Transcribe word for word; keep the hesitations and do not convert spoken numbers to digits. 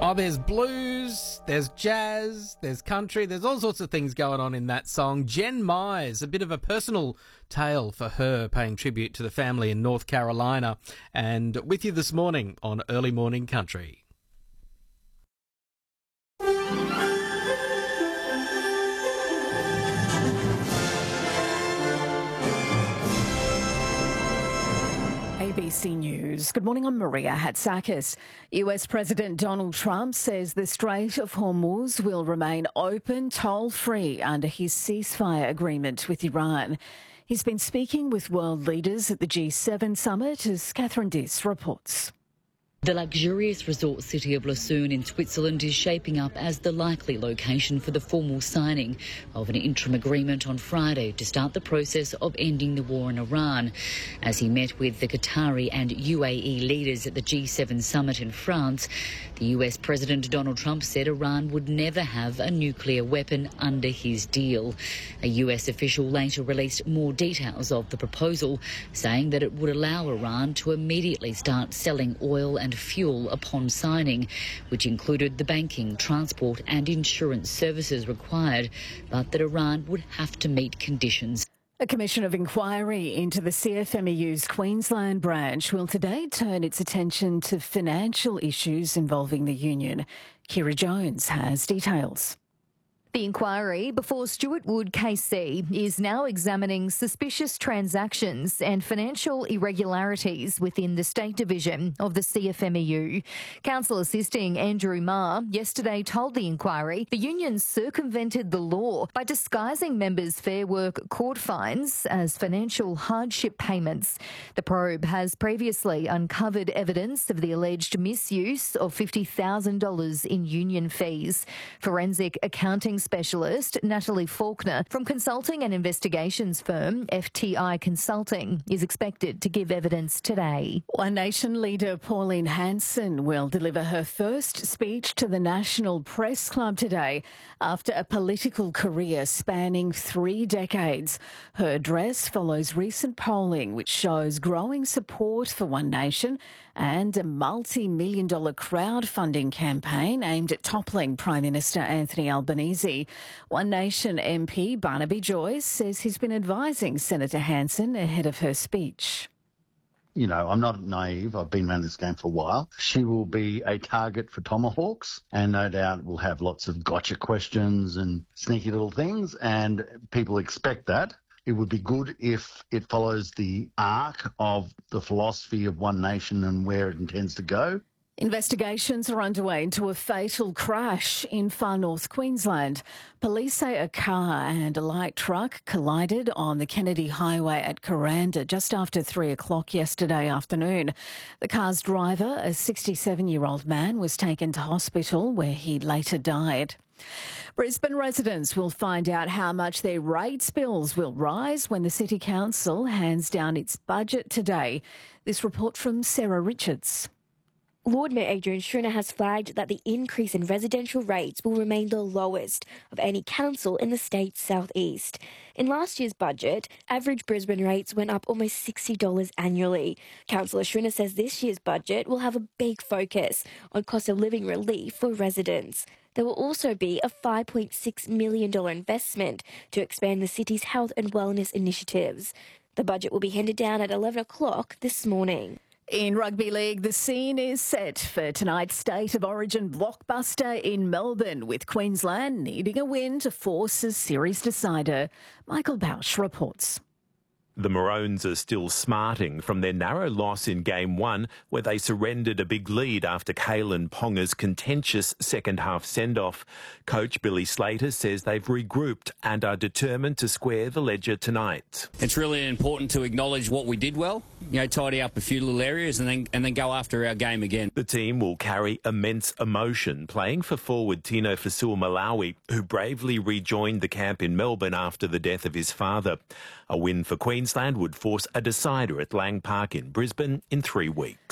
Oh, there's blues, there's jazz, there's country, there's all sorts of things going on in that song. Jen Mize, a bit of a personal tale for her, paying tribute to the family in North Carolina. And with you this morning on Early Morning Country. A B C News. Good morning, I'm Maria Hatzakis. U S President Donald Trump says the Strait of Hormuz will remain open, toll-free under his ceasefire agreement with Iran. He's been speaking with world leaders at the G seven summit, as Catherine Diss reports. The luxurious resort city of Lucerne in Switzerland is shaping up as the likely location for the formal signing of an interim agreement on Friday to start the process of ending the war in Iran. As he met with the Qatari and U A E leaders at the G seven summit in France, the U S President Donald Trump said Iran would never have a nuclear weapon under his deal. A U S official later released more details of the proposal, saying that it would allow Iran to immediately start selling oil and fuel upon signing, which included the banking, transport and insurance services required, but that Iran would have to meet conditions. A commission of inquiry into the C F M E U's Queensland branch will today turn its attention to financial issues involving the union. Kira Jones has details. The inquiry before Stuart Wood K C is now examining suspicious transactions and financial irregularities within the State Division of the C F M E U. Counsel assisting Andrew Marr yesterday told the inquiry the union circumvented the law by disguising members' Fair Work court fines as financial hardship payments. The probe has previously uncovered evidence of the alleged misuse of fifty thousand dollars in union fees. Forensic accounting specialist Natalie Faulkner from consulting and investigations firm F T I Consulting is expected to give evidence today. One Nation leader Pauline Hanson will deliver her first speech to the National Press Club today after a political career spanning three decades. Her address follows recent polling which shows growing support for One Nation and a multi-million dollar crowdfunding campaign aimed at toppling Prime Minister Anthony Albanese. One Nation M P Barnaby Joyce says he's been advising Senator Hanson ahead of her speech. You know, I'm not naive. I've been around this game for a while. She will be a target for tomahawks and no doubt will have lots of gotcha questions and sneaky little things, and people expect that. It would be good if it follows the arc of the philosophy of One Nation and where it intends to go. Investigations are underway into a fatal crash in far north Queensland. Police say a car and a light truck collided on the Kennedy Highway at Kuranda just after three o'clock yesterday afternoon. The car's driver, a sixty-seven-year-old man, was taken to hospital where he later died. Brisbane residents will find out how much their rates bills will rise when the City Council hands down its budget today. This report from Sarah Richards. Lord Mayor Adrian Schrinner has flagged that the increase in residential rates will remain the lowest of any council in the state's southeast. In last year's budget, average Brisbane rates went up almost sixty dollars annually. Councillor Schrinner says this year's budget will have a big focus on cost of living relief for residents. There will also be a five point six million dollars investment to expand the city's health and wellness initiatives. The budget will be handed down at eleven o'clock this morning. In rugby league, the scene is set for tonight's State of Origin blockbuster in Melbourne, with Queensland needing a win to force a series decider. Michael Bausch reports. The Maroons are still smarting from their narrow loss in Game one, where they surrendered a big lead after Kalen Ponga's contentious second-half send-off. Coach Billy Slater says they've regrouped and are determined to square the ledger tonight. It's really important to acknowledge what we did well, you know, tidy up a few little areas and then and then go after our game again. The team will carry immense emotion, playing for forward Tino Fasua-Malawi, who bravely rejoined the camp in Melbourne after the death of his father. A win for Queensland would force a decider at Lang Park in Brisbane in three weeks.